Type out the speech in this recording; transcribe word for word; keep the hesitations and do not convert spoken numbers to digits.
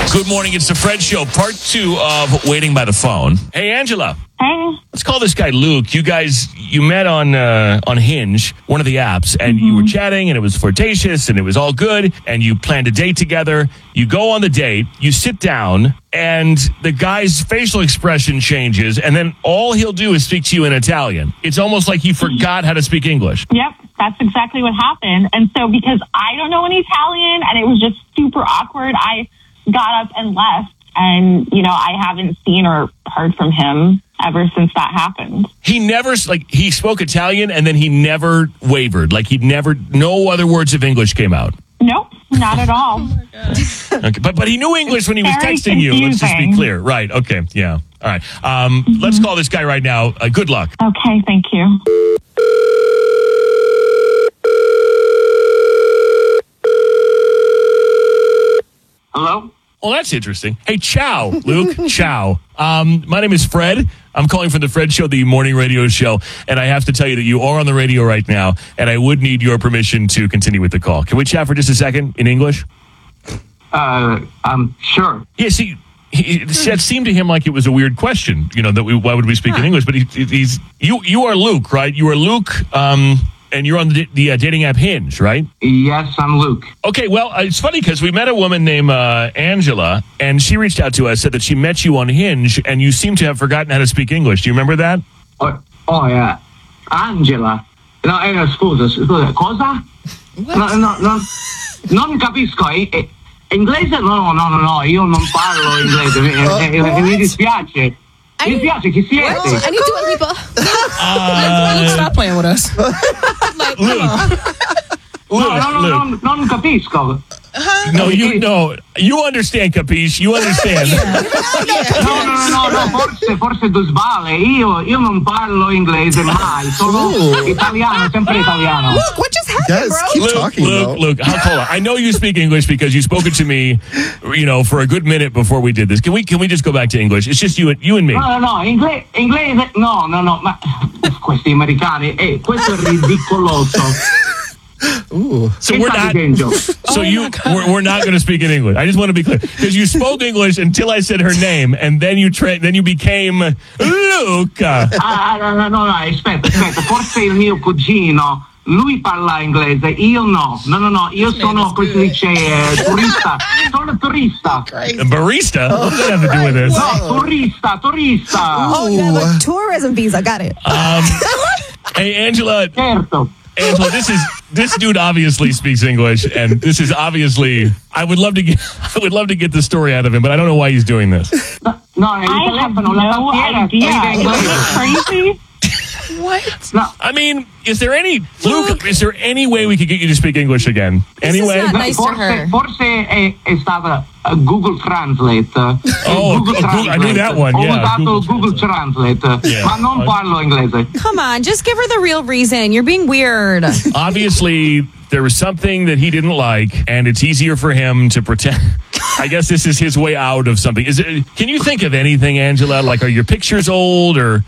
Good morning. It's the Fred Show, part two of Waiting by the Phone. Hey, Angela. Hey. Let's call this guy Luke. You guys, you met on uh, on Hinge, one of the apps, and Mm-hmm. you were chatting, and it was flirtatious, and it was all good, and you planned a date together. You go on the date, you sit down, and the guy's facial expression changes, and then all he'll do is speak to you in Italian. It's almost like he forgot how to speak English. Yep, that's exactly what happened. And so because I don't know any Italian and it was just super awkward, I got up and left. And, you know, I haven't seen or heard from him ever since that happened. He never, like, he spoke Italian, and then he never wavered. Like, he never, no other words of English came out. Nope, not at all. Okay, but but he knew English when he was Very texting you. Let's just be confusing. clear. Right. Okay. Yeah. All right. Um, Mm-hmm. Let's call this guy right now. Uh, good luck. Okay, thank you. Hello? Well, that's interesting. Hey, ciao, Luke. Ciao. Um, my name is Fred. I'm calling from the Fred Show, the morning radio show, and I have to tell you that you are on the radio right now, and I would need your permission to continue with the call. Can we chat for just a second in English? Uh, um, sure. Yeah, see, he, it seemed to him like it was a weird question, you know, that we, why would we speak in English? But he, he's, you, you are Luke, right? You are Luke, um, and you're on the, the uh, dating app Hinge, right? Yes, I'm Luke. Okay, well, uh, it's funny because we met a woman named uh, Angela, and she reached out to us, said that she met you on Hinge, and you seem to have forgotten how to speak English. Do you remember that? Oh, oh yeah. Angela. No, eh, scusa, scusa, cosa? No, no, no, non capisco. Eh, eh, inglese? No, no, no, no, io non parlo inglese. Eh, eh, eh, mi dispiace. Mi dispiace, chi siete? I need to Lipa. Uh, Stop playing with us. Like, Luke. No, Luke, no, no, Luke. non, non capisco. No, you no, you understand, capiche? You understand. No, no, no, no, forse, forse tu sbagli. Io, io non parlo inglese mai. Sono italiano, sempre italiano. Look, what just happened, Yes, bro? keep Luke, talking, Luke, bro. Luke, hold hold on. I know you speak English because you spoke it to me, you know, for a good minute before we did this. Can we can we just go back to English? It's just you and you and me. No, no, no, ingle- inglese, no, no, no, ma questi americani, eh, questo è ridicoloso. Ooh. So Che we're stai not. dicendo? So you, we're, we're not going to speak in English. I just want to be clear because you spoke English until I said her name, and then you tra- then you became Luca. Ah, no, no, no, no, aspetta, aspetta, forse il mio cugino, lui parla inglese, io no, no, no, no, io sono, come si dice, eh, turista, sono turista. A barista? What does that have to do with this? No, turista, turista. Oh, you have a tourism visa. Got it. Um, hey, Angela. Certo. Angela, this is this dude obviously speaks English, and this is obviously. I would love to get. I would love to get the story out of him, but I don't know why he's doing this. No, no, il I have telefono, la no tastiera idea. scrive in Is inglese. this crazy? What? No, I mean, is there any Luke? Is there any way we could get you to speak English again? Anyway, not no, nice to forse, her. forse è, è stata uh, Google Translate. Oh, Google Google- I knew that one, Ho yeah, usato Google Google, Translate, Yeah. ma non parlo inglese. Come on, just give her the real reason. You're being weird. obviously there was something that he didn't like, and it's easier for him to pretend. I guess this is his way out of something. Is it? Can you think of anything, Angela? Like, are your pictures old or?